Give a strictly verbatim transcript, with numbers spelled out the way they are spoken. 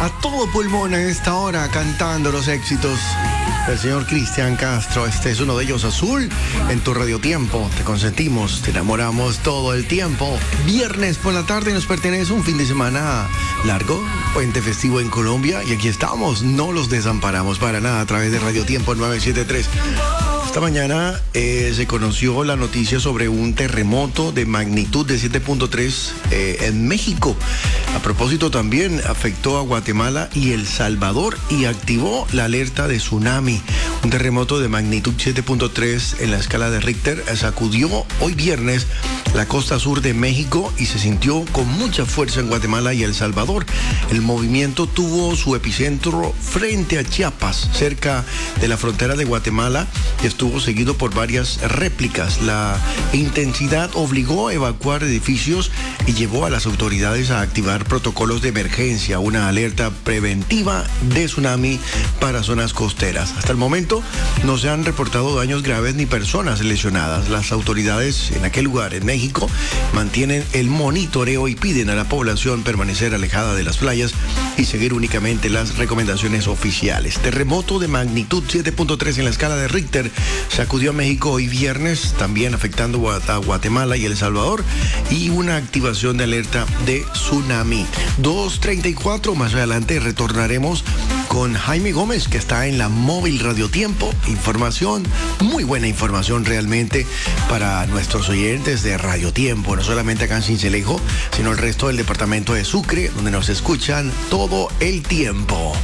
a todo pulmón en esta hora cantando los éxitos del señor Cristian Castro. Este es uno de ellos, Azul, en tu Radio Tiempo. Te consentimos, te enamoramos todo el tiempo. Viernes por la tarde nos pertenece un fin de semana largo, puente festivo en Colombia, y aquí estamos, no los desamparamos para nada a través de Radio Tiempo nueve setenta y tres. Esta mañana eh, se conoció la noticia sobre un terremoto de magnitud de siete punto tres eh, en México. A propósito, también afectó a Guatemala y El Salvador y activó la alerta de tsunami. Un terremoto de magnitud siete punto tres en la escala de Richter sacudió hoy viernes la costa sur de México y se sintió con mucha fuerza en Guatemala y El Salvador. El movimiento tuvo su epicentro frente a Chiapas, cerca de la frontera de Guatemala, y estuvo seguido por varias réplicas. La intensidad obligó a evacuar edificios y llevó a las autoridades a activar protocolos de emergencia, una alerta preventiva de tsunami para zonas costeras. Hasta el momento no se han reportado daños graves ni personas lesionadas. Las autoridades en aquel lugar, en México, mantienen el monitoreo y piden a la población permanecer alejada de las playas y seguir únicamente las recomendaciones oficiales. Terremoto de magnitud siete punto tres en la escala de Richter sacudió a México hoy viernes, también afectando a Guatemala y El Salvador, y una activación de alerta de tsunami. dos treinta y cuatro, más adelante retornaremos con Jaime Gómez, que está en la móvil Radio Tiempo. Información, muy buena información realmente para nuestros oyentes de Radio Tiempo, no solamente acá en Sincelejo, sino el resto del departamento de Sucre, donde nos escuchan todo el tiempo.